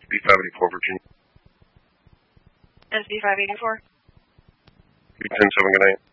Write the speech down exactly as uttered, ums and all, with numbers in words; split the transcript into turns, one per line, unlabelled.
B five eighty-four, Virginia.
S B five eighty-four.
B ten seven, good night.